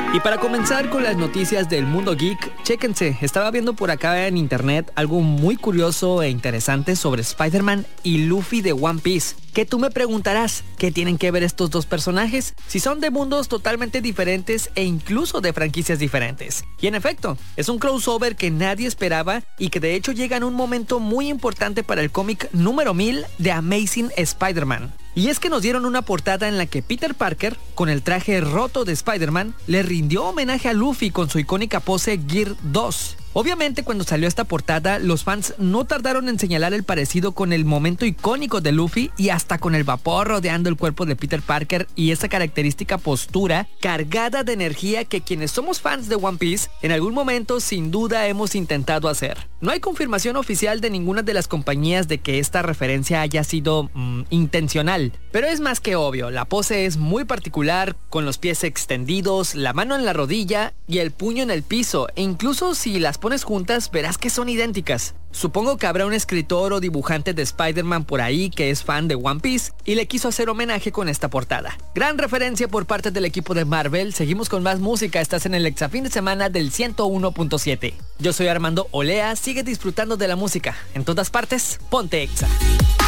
Y para comenzar con las noticias del mundo geek, chéquense, estaba viendo por acá en internet algo muy curioso e interesante sobre Spider-Man y Luffy de One Piece. Que tú me preguntarás, ¿qué tienen que ver estos dos personajes? Si son de mundos totalmente diferentes e incluso de franquicias diferentes. Y en efecto, es un crossover que nadie esperaba y que de hecho llega en un momento muy importante para el cómic número 1000 de Amazing Spider-Man. Y es que nos dieron una portada en la que Peter Parker, con el traje roto de Spider-Man, le rindió homenaje a Luffy con su icónica pose Gear 2. Obviamente cuando salió esta portada, los fans no tardaron en señalar el parecido con el momento icónico de Luffy y hasta con el vapor rodeando el cuerpo de Peter Parker y esa característica postura cargada de energía que quienes somos fans de One Piece en algún momento sin duda hemos intentado hacer. No hay confirmación oficial de ninguna de las compañías de que esta referencia haya sido intencional, pero es más que obvio, la pose es muy particular, con los pies extendidos, la mano en la rodilla y el puño en el piso, e incluso si las pones juntas verás que son idénticas. Supongo que habrá un escritor o dibujante de Spider-Man por ahí que es fan de One Piece y le quiso hacer homenaje con esta portada. Gran referencia por parte del equipo de Marvel. Seguimos con más música, estás en el Exafín de semana del 101.7. Yo soy Armando Olea, sigue disfrutando de la música. En todas partes, ponte Exa.